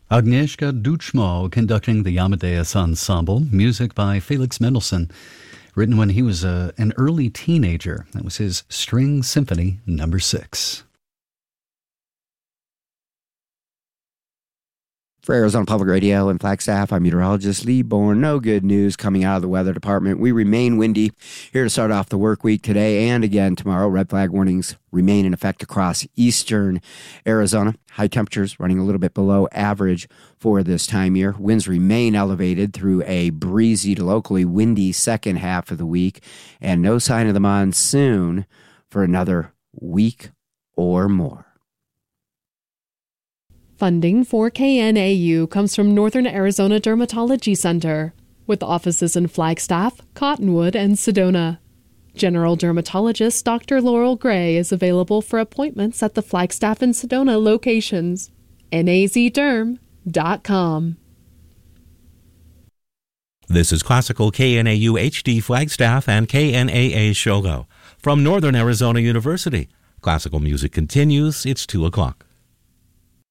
Agnieszka Duchmo conducting the Amadeus Ensemble, music by Felix Mendelssohn, written when he was an early teenager. That was his String Symphony No. 6. For Arizona Public Radio and Flagstaff, I'm meteorologist Lee Bourne. No good news coming out of the weather department. We remain windy here to start off the work week today and again tomorrow. Red flag warnings remain in effect across eastern Arizona. High temperatures running a little bit below average for this time of year. Winds remain elevated through a breezy to locally windy second half of the week, and no sign of the monsoon for another week or more. Funding for KNAU comes from Northern Arizona Dermatology Center, with offices in Flagstaff, Cottonwood, and Sedona. General Dermatologist Dr. Laurel Gray is available for appointments at the Flagstaff and Sedona locations. nazderm.com. This is Classical KNAU HD Flagstaff and KNAA Shogo from Northern Arizona University. Classical music continues. It's 2 o'clock.